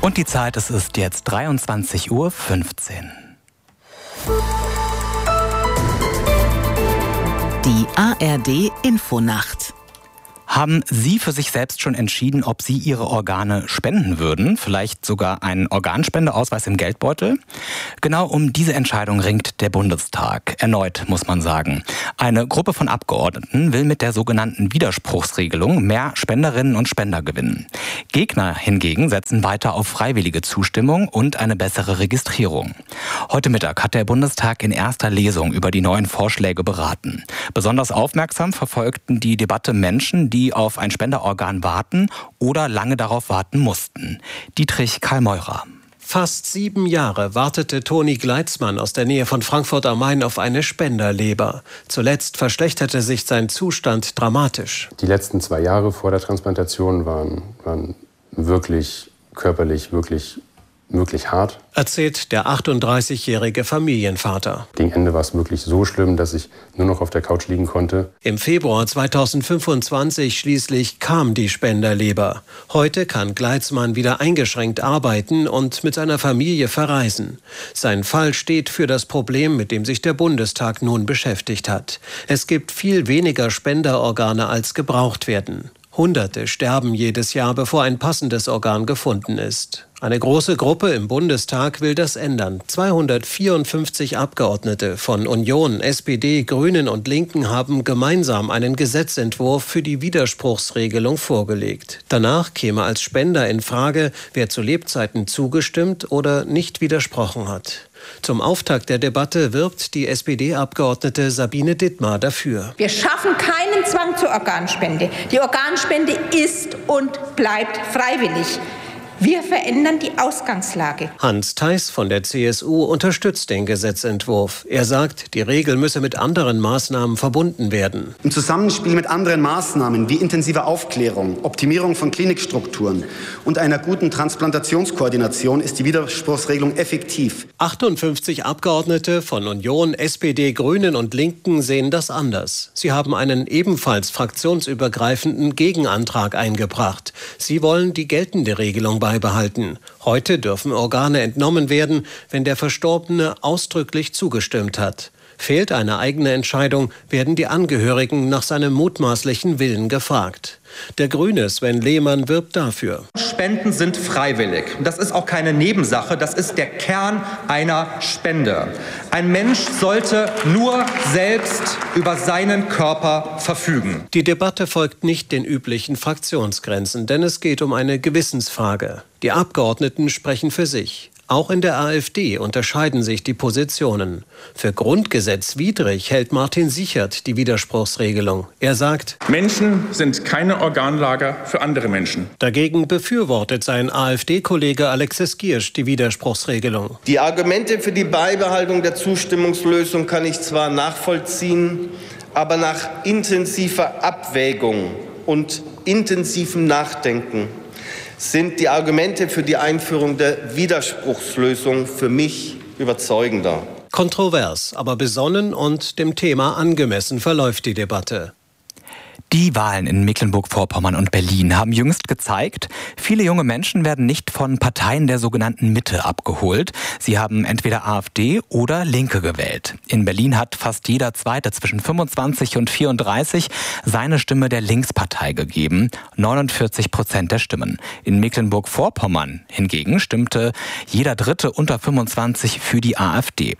Und die Zeit, es ist jetzt 23:15 Uhr. Die ARD-Infonacht. Haben Sie für sich selbst schon entschieden, ob Sie Ihre Organe spenden würden? Vielleicht sogar einen Organspendeausweis im Geldbeutel? Genau um diese Entscheidung ringt der Bundestag. Erneut, muss man sagen. Eine Gruppe von Abgeordneten will mit der sogenannten Widerspruchsregelung mehr Spenderinnen und Spender gewinnen. Gegner hingegen setzen weiter auf freiwillige Zustimmung und eine bessere Registrierung. Heute Mittag hat der Bundestag in erster Lesung über die neuen Vorschläge beraten. Besonders aufmerksam verfolgten die Debatte Menschen, die auf ein Spenderorgan warten oder lange darauf warten mussten. Dietrich Karl-Meurer. Fast 7 Jahre wartete Toni Gleitzmann aus der Nähe von Frankfurt am Main auf eine Spenderleber. Zuletzt verschlechterte sich sein Zustand dramatisch. Die letzten 2 Jahre vor der Transplantation waren wirklich körperlich, wirklich hart. Erzählt der 38-jährige Familienvater. Gegen Ende war es wirklich so schlimm, dass ich nur noch auf der Couch liegen konnte. Im Februar 2025 schließlich kam die Spenderleber. Heute kann Gleitzmann wieder eingeschränkt arbeiten und mit seiner Familie verreisen. Sein Fall steht für das Problem, mit dem sich der Bundestag nun beschäftigt hat. Es gibt viel weniger Spenderorgane, als gebraucht werden. Hunderte sterben jedes Jahr, bevor ein passendes Organ gefunden ist. Eine große Gruppe im Bundestag will das ändern. 254 Abgeordnete von Union, SPD, Grünen und Linken haben gemeinsam einen Gesetzentwurf für die Widerspruchsregelung vorgelegt. Danach käme als Spender in Frage, wer zu Lebzeiten zugestimmt oder nicht widersprochen hat. Zum Auftakt der Debatte wirbt die SPD-Abgeordnete Sabine Dittmar dafür. Wir schaffen keinen Zwang zur Organspende. Die Organspende ist und bleibt freiwillig. Wir verändern die Ausgangslage. Hans Theis von der CSU unterstützt den Gesetzentwurf. Er sagt, die Regel müsse mit anderen Maßnahmen verbunden werden. Im Zusammenspiel mit anderen Maßnahmen wie intensiver Aufklärung, Optimierung von Klinikstrukturen und einer guten Transplantationskoordination ist die Widerspruchsregelung effektiv. 58 Abgeordnete von Union, SPD, Grünen und Linken sehen das anders. Sie haben einen ebenfalls fraktionsübergreifenden Gegenantrag eingebracht. Sie wollen die geltende Regelung beibehalten. Heute dürfen Organe entnommen werden, wenn der Verstorbene ausdrücklich zugestimmt hat. Fehlt eine eigene Entscheidung, werden die Angehörigen nach seinem mutmaßlichen Willen gefragt. Der Grüne Sven Lehmann wirbt dafür. Spenden sind freiwillig. Das ist auch keine Nebensache, das ist der Kern einer Spende. Ein Mensch sollte nur selbst über seinen Körper verfügen. Die Debatte folgt nicht den üblichen Fraktionsgrenzen, denn es geht um eine Gewissensfrage. Die Abgeordneten sprechen für sich. Auch in der AfD unterscheiden sich die Positionen. Für grundgesetzwidrig hält Martin Sichert die Widerspruchsregelung. Er sagt, Menschen sind keine Organlager für andere Menschen. Dagegen befürwortet sein AfD-Kollege Alexis Giersch die Widerspruchsregelung. Die Argumente für die Beibehaltung der Zustimmungslösung kann ich zwar nachvollziehen, aber nach intensiver Abwägung und intensivem Nachdenken sind die Argumente für die Einführung der Widerspruchslösung für mich überzeugender. Kontrovers, aber besonnen und dem Thema angemessen verläuft die Debatte. Die Wahlen in Mecklenburg-Vorpommern und Berlin haben jüngst gezeigt, viele junge Menschen werden nicht von Parteien der sogenannten Mitte abgeholt. Sie haben entweder AfD oder Linke gewählt. In Berlin hat fast jeder Zweite zwischen 25 und 34 seine Stimme der Linkspartei gegeben, 49% der Stimmen. In Mecklenburg-Vorpommern hingegen stimmte jeder Dritte unter 25 für die AfD.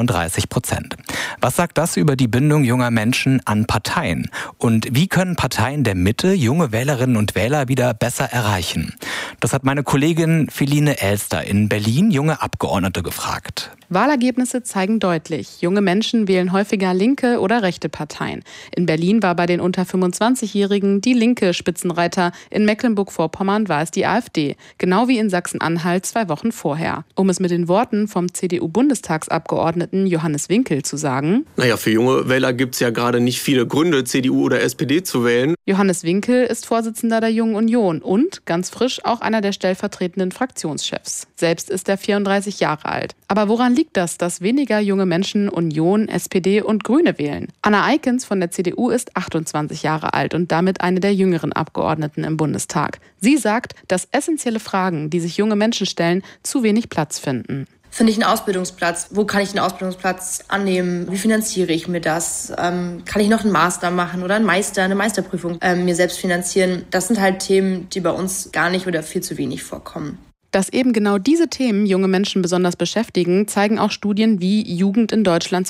33%. Was sagt das über die Bindung junger Menschen an Parteien? Und wie können Parteien der Mitte junge Wählerinnen und Wähler wieder besser erreichen? Das hat meine Kollegin Feline Elster in Berlin junge Abgeordnete gefragt. Wahlergebnisse zeigen deutlich, junge Menschen wählen häufiger linke oder rechte Parteien. In Berlin war bei den unter 25-Jährigen die Linke Spitzenreiter, in Mecklenburg-Vorpommern war es die AfD, genau wie in Sachsen-Anhalt 2 Wochen vorher. Um es mit den Worten vom CDU-Bundestagsabgeordneten Johannes Winkel zu sagen: Für junge Wähler gibt es ja gerade nicht viele Gründe, CDU oder SPD zu wählen. Johannes Winkel ist Vorsitzender der Jungen Union und, ganz frisch, auch einer der stellvertretenden Fraktionschefs. Selbst ist er 34 Jahre alt. Aber woran liegt das, dass weniger junge Menschen Union, SPD und Grüne wählen? Anna Eikens von der CDU ist 28 Jahre alt und damit eine der jüngeren Abgeordneten im Bundestag. Sie sagt, dass essentielle Fragen, die sich junge Menschen stellen, zu wenig Platz finden. Finde ich einen Ausbildungsplatz? Wo kann ich einen Ausbildungsplatz annehmen? Wie finanziere ich mir das? Kann ich noch einen Master machen oder eine Meisterprüfung mir selbst finanzieren? Das sind halt Themen, die bei uns gar nicht oder viel zu wenig vorkommen. Dass eben genau diese Themen junge Menschen besonders beschäftigen, zeigen auch Studien wie Jugend in Deutschland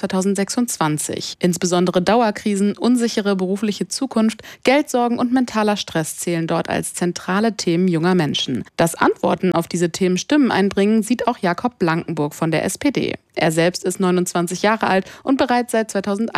2026. Insbesondere Dauerkrisen, unsichere berufliche Zukunft, Geldsorgen und mentaler Stress zählen dort als zentrale Themen junger Menschen. Dass Antworten auf diese Themen Stimmen einbringen, sieht auch Jakob Blankenburg von der SPD. Er selbst ist 29 Jahre alt und bereits seit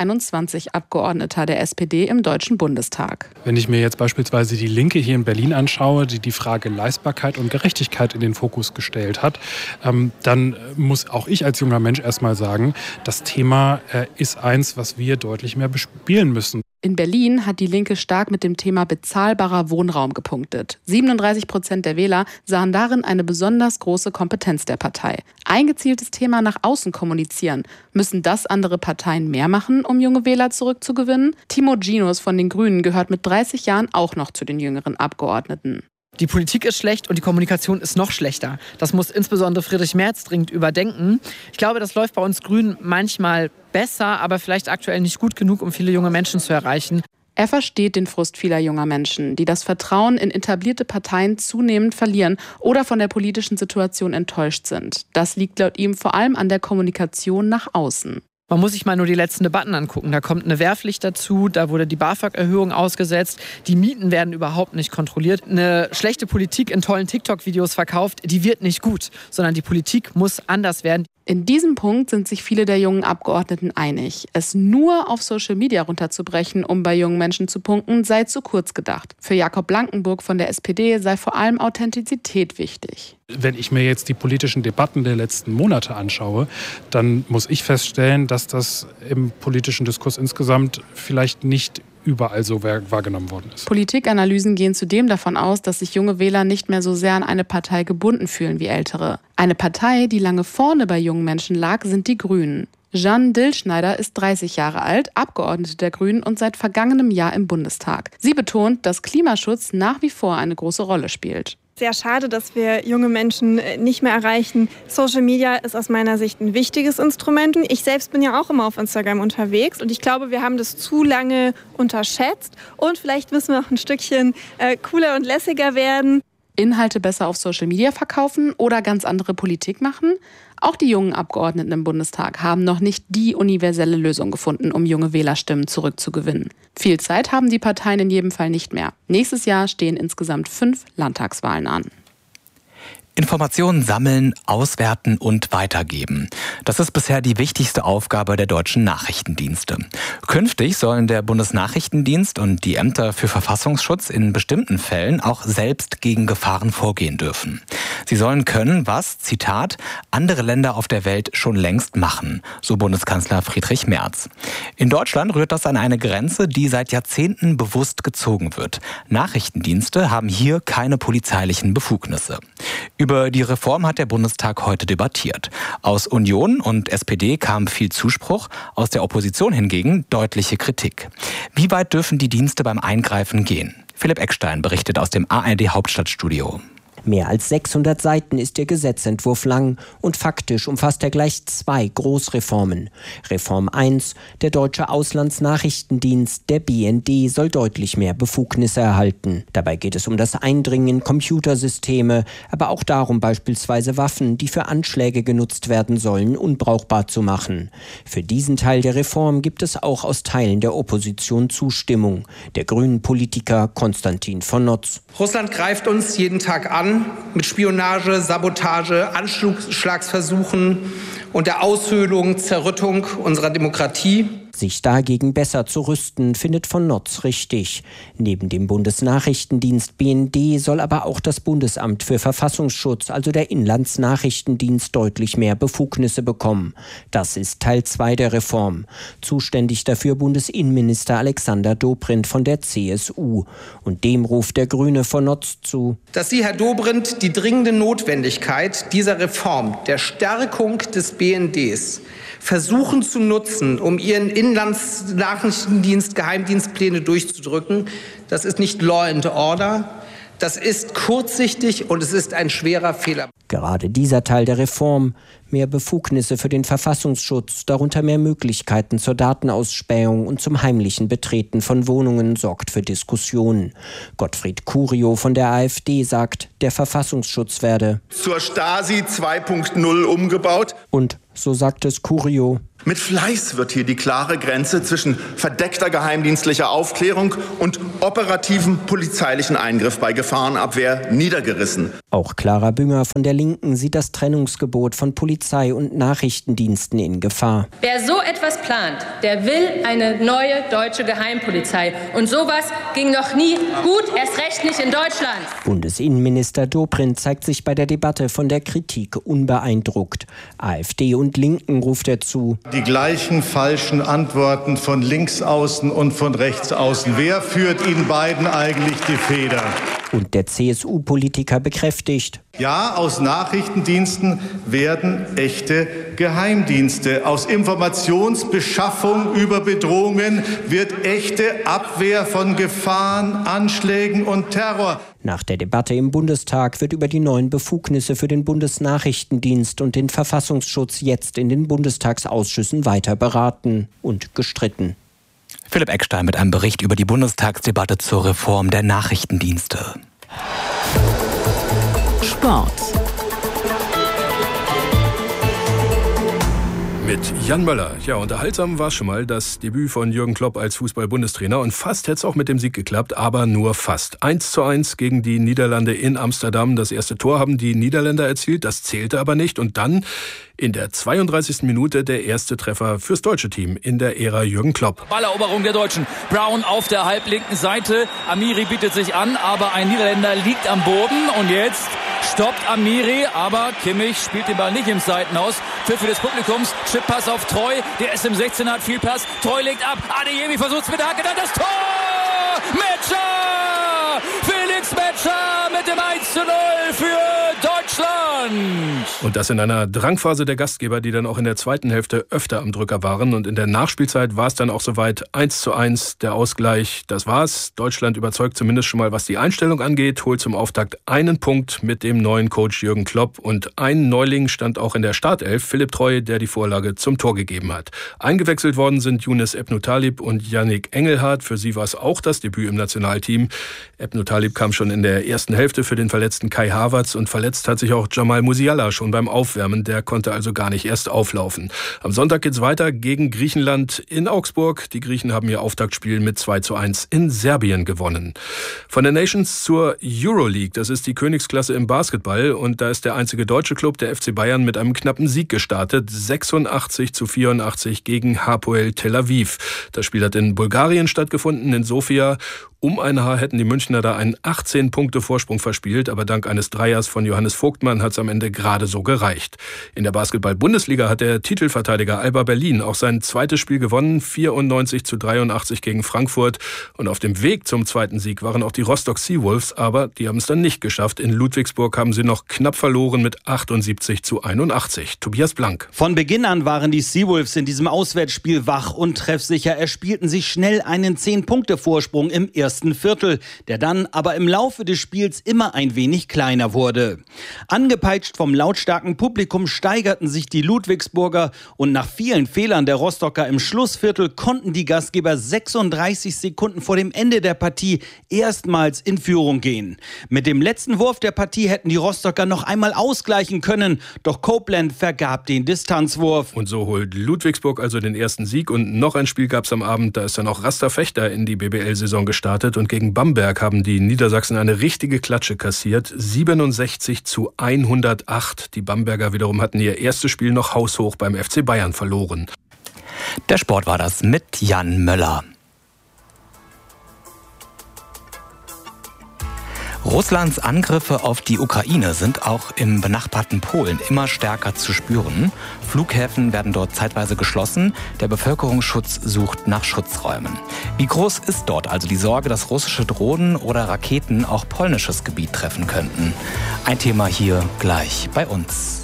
2021 Abgeordneter der SPD im Deutschen Bundestag. Wenn ich mir jetzt beispielsweise die Linke hier in Berlin anschaue, die Frage Leistbarkeit und Gerechtigkeit in den Fokus gestellt hat, dann muss auch ich als junger Mensch erstmal sagen, das Thema ist eins, was wir deutlich mehr bespielen müssen. In Berlin hat die Linke stark mit dem Thema bezahlbarer Wohnraum gepunktet. 37% der Wähler sahen darin eine besonders große Kompetenz der Partei. Ein gezieltes Thema nach außen kommunizieren. Müssen das andere Parteien mehr machen, um junge Wähler zurückzugewinnen? Timo Ginos von den Grünen gehört mit 30 Jahren auch noch zu den jüngeren Abgeordneten. Die Politik ist schlecht und die Kommunikation ist noch schlechter. Das muss insbesondere Friedrich Merz dringend überdenken. Ich glaube, das läuft bei uns Grünen manchmal besser, aber vielleicht aktuell nicht gut genug, um viele junge Menschen zu erreichen. Er versteht den Frust vieler junger Menschen, die das Vertrauen in etablierte Parteien zunehmend verlieren oder von der politischen Situation enttäuscht sind. Das liegt laut ihm vor allem an der Kommunikation nach außen. Man muss sich mal nur die letzten Debatten angucken. Da kommt eine Wehrpflicht dazu, da wurde die BAföG-Erhöhung ausgesetzt, die Mieten werden überhaupt nicht kontrolliert. Eine schlechte Politik in tollen TikTok-Videos verkauft, die wird nicht gut, sondern die Politik muss anders werden. In diesem Punkt sind sich viele der jungen Abgeordneten einig. Es nur auf Social Media runterzubrechen, um bei jungen Menschen zu punkten, sei zu kurz gedacht. Für Jakob Blankenburg von der SPD sei vor allem Authentizität wichtig. Wenn ich mir jetzt die politischen Debatten der letzten Monate anschaue, dann muss ich feststellen, dass das im politischen Diskurs insgesamt vielleicht nicht überall so wahrgenommen worden ist. Politikanalysen gehen zudem davon aus, dass sich junge Wähler nicht mehr so sehr an eine Partei gebunden fühlen wie ältere. Eine Partei, die lange vorne bei jungen Menschen lag, sind die Grünen. Jeanne Dillschneider ist 30 Jahre alt, Abgeordnete der Grünen und seit vergangenem Jahr im Bundestag. Sie betont, dass Klimaschutz nach wie vor eine große Rolle spielt. Sehr schade, dass wir junge Menschen nicht mehr erreichen. Social Media ist aus meiner Sicht ein wichtiges Instrument. Ich selbst bin ja auch immer auf Instagram unterwegs und ich glaube, wir haben das zu lange unterschätzt und vielleicht müssen wir auch ein Stückchen cooler und lässiger werden. Inhalte besser auf Social Media verkaufen oder ganz andere Politik machen? Auch die jungen Abgeordneten im Bundestag haben noch nicht die universelle Lösung gefunden, um junge Wählerstimmen zurückzugewinnen. Viel Zeit haben die Parteien in jedem Fall nicht mehr. Nächstes Jahr stehen insgesamt 5 Landtagswahlen an. Informationen sammeln, auswerten und weitergeben. Das ist bisher die wichtigste Aufgabe der deutschen Nachrichtendienste. Künftig sollen der Bundesnachrichtendienst und die Ämter für Verfassungsschutz in bestimmten Fällen auch selbst gegen Gefahren vorgehen dürfen. Sie sollen können, was, Zitat, andere Länder auf der Welt schon längst machen, so Bundeskanzler Friedrich Merz. In Deutschland rührt das an eine Grenze, die seit Jahrzehnten bewusst gezogen wird. Nachrichtendienste haben hier keine polizeilichen Befugnisse. Über die Reform hat der Bundestag heute debattiert. Aus Union und SPD kam viel Zuspruch, aus der Opposition hingegen deutliche Kritik. Wie weit dürfen die Dienste beim Eingreifen gehen? Philipp Eckstein berichtet aus dem ARD Hauptstadtstudio. Mehr als 600 Seiten ist der Gesetzentwurf lang und faktisch umfasst er gleich 2 Großreformen. Reform 1, der Deutsche Auslandsnachrichtendienst, der BND, soll deutlich mehr Befugnisse erhalten. Dabei geht es um das Eindringen in Computersysteme, aber auch darum, beispielsweise Waffen, die für Anschläge genutzt werden sollen, unbrauchbar zu machen. Für diesen Teil der Reform gibt es auch aus Teilen der Opposition Zustimmung. Der grünen Politiker Konstantin von Notz. Russland greift uns jeden Tag an mit Spionage, Sabotage, Anschlagsversuchen und der Aushöhlung, Zerrüttung unserer Demokratie. Sich dagegen besser zu rüsten, findet von Notz richtig. Neben dem Bundesnachrichtendienst BND soll aber auch das Bundesamt für Verfassungsschutz, also der Inlandsnachrichtendienst, deutlich mehr Befugnisse bekommen. Das ist Teil 2 der Reform. Zuständig dafür Bundesinnenminister Alexander Dobrindt von der CSU. Und dem ruft der Grüne von Notz zu: Dass Sie, Herr Dobrindt, die dringende Notwendigkeit dieser Reform, der Stärkung des BNDs, versuchen zu nutzen, um Ihren Inlandsnachrichtendienst, Geheimdienstpläne durchzudrücken, das ist nicht Law and Order. Das ist kurzsichtig und es ist ein schwerer Fehler. Gerade dieser Teil der Reform, mehr Befugnisse für den Verfassungsschutz, darunter mehr Möglichkeiten zur Datenausspähung und zum heimlichen Betreten von Wohnungen, sorgt für Diskussionen. Gottfried Curio von der AfD sagt, der Verfassungsschutz werde zur Stasi 2.0 umgebaut. Und, so sagt es Curio, mit Fleiß wird hier die klare Grenze zwischen verdeckter geheimdienstlicher Aufklärung und operativem polizeilichen Eingriff bei Gefahrenabwehr niedergerissen. Auch Clara Bünger von der Linken sieht das Trennungsgebot von Polizei und Nachrichtendiensten in Gefahr. Wer so etwas plant, der will eine neue deutsche Geheimpolizei. Und sowas ging noch nie gut, erst recht nicht in Deutschland. Bundesinnenminister Dobrindt zeigt sich bei der Debatte von der Kritik unbeeindruckt. AfD und Linken ruft er zu: Die gleichen falschen Antworten von links außen und von rechts außen. Wer führt Ihnen beiden eigentlich die Feder? Und der CSU-Politiker bekräftigt: Ja, aus Nachrichtendiensten werden echte Geheimdienste. Aus Informationsbeschaffung über Bedrohungen wird echte Abwehr von Gefahren, Anschlägen und Terror. Nach der Debatte im Bundestag wird über die neuen Befugnisse für den Bundesnachrichtendienst und den Verfassungsschutz jetzt in den Bundestagsausschüssen weiter beraten und gestritten. Philipp Eckstein mit einem Bericht über die Bundestagsdebatte zur Reform der Nachrichtendienste. Sport. Mit Jan Möller. Ja, unterhaltsam war schon mal das Debüt von Jürgen Klopp als Fußball-Bundestrainer. Und fast hätte es auch mit dem Sieg geklappt, aber nur fast. 1:1 gegen die Niederlande in Amsterdam. Das erste Tor haben die Niederländer erzielt, das zählte aber nicht. Und dann in der 32. Minute der erste Treffer fürs deutsche Team in der Ära Jürgen Klopp. Balleroberung der Deutschen. Brown auf der halblinken Seite. Amiri bietet sich an, aber ein Niederländer liegt am Boden. Und jetzt stoppt Amiri, aber Kimmich spielt den Ball nicht im Seitenhaus. Für des Publikums. Chippass auf Treu. Der ist im 16er, hat viel Pass. Treu legt ab. Adeyemi versucht es mit der Hacke. Dann das Tor! Metscher! Felix Metscher mit dem 1:0 für Deutschland! Und das in einer Drangphase der Gastgeber, die dann auch in der zweiten Hälfte öfter am Drücker waren. Und in der Nachspielzeit war es dann auch soweit. 1:1 der Ausgleich. Das war's. Deutschland überzeugt zumindest schon mal, was die Einstellung angeht. Holt zum Auftakt einen Punkt mit dem neuen Coach Jürgen Klopp. Und ein Neuling stand auch in der Startelf, Philipp Treu, der die Vorlage zum Tor gegeben hat. Eingewechselt worden sind Younes Ebnou-Talib und Yannick Engelhardt. Für sie war es auch das Debüt im Nationalteam. Ebnou-Talib kam schon in der ersten Hälfte für den verletzten Kai Havertz und verletzt hat sich auch Jamal Musiala schon beim Aufwärmen. Der konnte also gar nicht erst auflaufen. Am Sonntag geht's weiter gegen Griechenland in Augsburg. Die Griechen haben ihr Auftaktspiel mit 2:1 in Serbien gewonnen. Von der Nations zur Euroleague. Das ist die Königsklasse im Basketball und da ist der einzige deutsche Club, der FC Bayern, mit einem knappen Sieg gestartet. 86:84 gegen Hapoel Tel Aviv. Das Spiel hat in Bulgarien stattgefunden, in Sofia. Um ein Haar hätten die Münchner da einen 18-Punkte-Vorsprung verspielt, aber dank eines Dreiers von Johannes Vogtmann hat es am Ende gerade so gereicht. In der Basketball-Bundesliga hat der Titelverteidiger Alba Berlin auch sein zweites Spiel gewonnen, 94:83 gegen Frankfurt. Und auf dem Weg zum zweiten Sieg waren auch die Rostock Seawolves, aber die haben es dann nicht geschafft. In Ludwigsburg haben sie noch knapp verloren mit 78:81. Tobias Blank. Von Beginn an waren die Seawolves in diesem Auswärtsspiel wach und treffsicher, erspielten sich schnell einen 10-Punkte-Vorsprung im ersten Viertel, der dann aber im Laufe des Spiels immer ein wenig kleiner wurde. Angepeitscht vom lautstarken Publikum steigerten sich die Ludwigsburger und nach vielen Fehlern der Rostocker im Schlussviertel konnten die Gastgeber 36 Sekunden vor dem Ende der Partie erstmals in Führung gehen. Mit dem letzten Wurf der Partie hätten die Rostocker noch einmal ausgleichen können, doch Copeland vergab den Distanzwurf. Und so holt Ludwigsburg also den ersten Sieg und noch ein Spiel gab es am Abend, da ist dann auch Raster Fechter in die BBL-Saison gestartet und gegen Bamberg haben die Niedersachsen eine richtige Klatsche kassiert, 67:108. Die Bamberger wiederum hatten ihr erstes Spiel noch haushoch beim FC Bayern verloren. Der Sport war das mit Jan Möller. Russlands Angriffe auf die Ukraine sind auch im benachbarten Polen immer stärker zu spüren. Flughäfen werden dort zeitweise geschlossen. Der Bevölkerungsschutz sucht nach Schutzräumen. Wie groß ist dort also die Sorge, dass russische Drohnen oder Raketen auch polnisches Gebiet treffen könnten? Ein Thema hier gleich bei uns.